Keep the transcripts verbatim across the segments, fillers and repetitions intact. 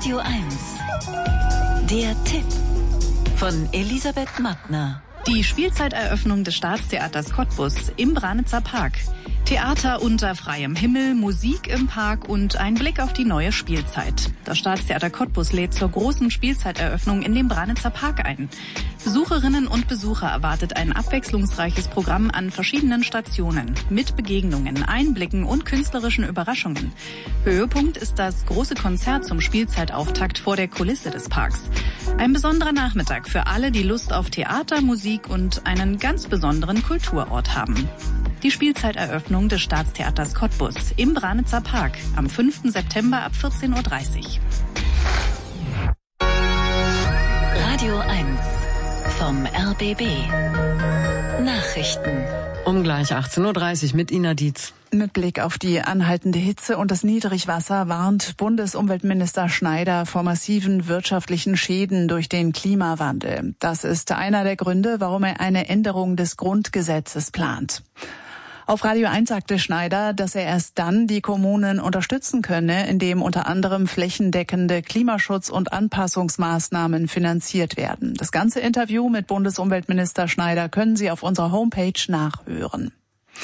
Radio eins. Der Tipp von Elisabeth Mattner. Die Spielzeiteröffnung des Staatstheaters Cottbus im Branitzer Park. Theater unter freiem Himmel, Musik im Park und ein Blick auf die neue Spielzeit. Das Staatstheater Cottbus lädt zur großen Spielzeiteröffnung in dem Branitzer Park ein. Besucherinnen und Besucher erwartet ein abwechslungsreiches Programm an verschiedenen Stationen mit Begegnungen, Einblicken und künstlerischen Überraschungen. Höhepunkt ist das große Konzert zum Spielzeitauftakt vor der Kulisse des Parks. Ein besonderer Nachmittag für alle, die Lust auf Theater, Musik und einen ganz besonderen Kulturort haben. Die Spielzeiteröffnung des Staatstheaters Cottbus im Branitzer Park am fünften September ab vierzehn Uhr dreißig. Radio eins vom R B B. Nachrichten. Um gleich achtzehn Uhr dreißig mit Ina Dietz. Mit Blick auf die anhaltende Hitze und das Niedrigwasser warnt Bundesumweltminister Schneider vor massiven wirtschaftlichen Schäden durch den Klimawandel. Das ist einer der Gründe, warum er eine Änderung des Grundgesetzes plant. Auf Radio eins sagte Schneider, dass er erst dann die Kommunen unterstützen könne, indem unter anderem flächendeckende Klimaschutz- und Anpassungsmaßnahmen finanziert werden. Das ganze Interview mit Bundesumweltminister Schneider können Sie auf unserer Homepage nachhören.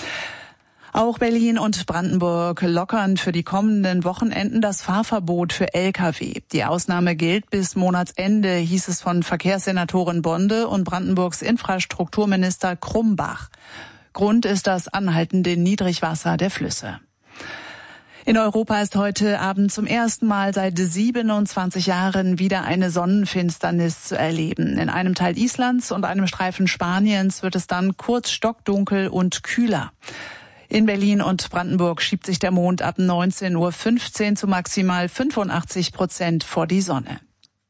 Auch Berlin und Brandenburg lockern für die kommenden Wochenenden das Fahrverbot für L K W. Die Ausnahme gilt bis Monatsende, hieß es von Verkehrssenatorin Bonde und Brandenburgs Infrastrukturminister Krumbach. Grund ist das anhaltende Niedrigwasser der Flüsse. In Europa ist heute Abend zum ersten Mal seit siebenundzwanzig Jahren wieder eine Sonnenfinsternis zu erleben. In einem Teil Islands und einem Streifen Spaniens wird es dann kurz stockdunkel und kühler. In Berlin und Brandenburg schiebt sich der Mond ab neunzehn Uhr fünfzehn zu maximal fünfundachtzig Prozent vor die Sonne.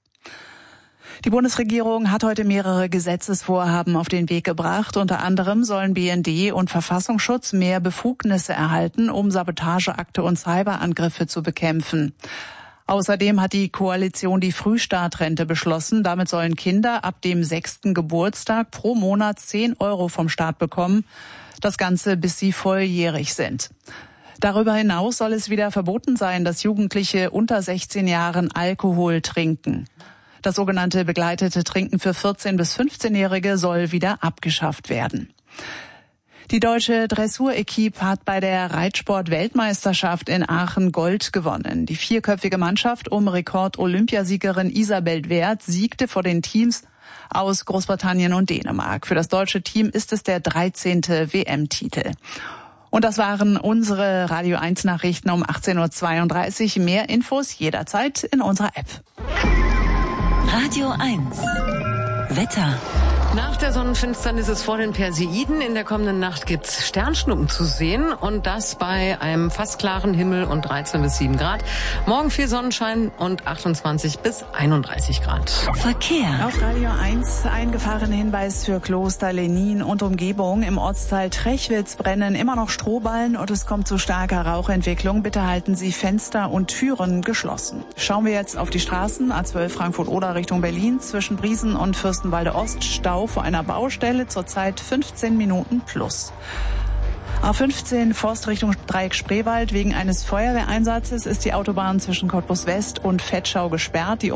Die Bundesregierung hat heute mehrere Gesetzesvorhaben auf den Weg gebracht. Unter anderem sollen B N D und Verfassungsschutz mehr Befugnisse erhalten, um Sabotageakte und Cyberangriffe zu bekämpfen. Außerdem hat die Koalition die Frühstartrente beschlossen. Damit sollen Kinder ab dem sechsten Geburtstag pro Monat zehn Euro vom Staat bekommen. Das Ganze, bis sie volljährig sind. Darüber hinaus soll es wieder verboten sein, dass Jugendliche unter sechzehn Jahren Alkohol trinken. Das sogenannte begleitete Trinken für vierzehn- bis fünfzehnjährige soll wieder abgeschafft werden. Die deutsche Dressur-Equipe hat bei der Reitsport-Weltmeisterschaft in Aachen Gold gewonnen. Die vierköpfige Mannschaft um Rekord-Olympiasiegerin Isabel Werth siegte vor den Teams aus Großbritannien und Dänemark. Für das deutsche Team ist es der dreizehnte W M-Titel. Und das waren unsere Radio eins Nachrichten um achtzehn Uhr zweiunddreißig. Mehr Infos jederzeit in unserer App. Radio eins. Wetter. Nach der Sonnenfinsternis ist vor den Perseiden. In der kommenden Nacht gibt's Sternschnuppen zu sehen und das bei einem fast klaren Himmel und dreizehn bis sieben Grad. Morgen viel Sonnenschein und achtundzwanzig bis einunddreißig Grad. Verkehr. Auf Radio eins ein Gefahrenhinweis für Kloster Lenin und Umgebung. Im Ortsteil Trechwitz brennen immer noch Strohballen und es kommt zu starker Rauchentwicklung. Bitte halten Sie Fenster und Türen geschlossen. Schauen wir jetzt auf die Straßen. A zwölf Frankfurt-Oder Richtung Berlin. Zwischen Briesen und Fürstenwalde Ost Stau vor einer Baustelle, zurzeit fünfzehn Minuten plus. A fünfzehn Forst Richtung Dreieck Spreewald. Wegen eines Feuerwehreinsatzes ist die Autobahn zwischen Cottbus West und Vetschau gesperrt. Die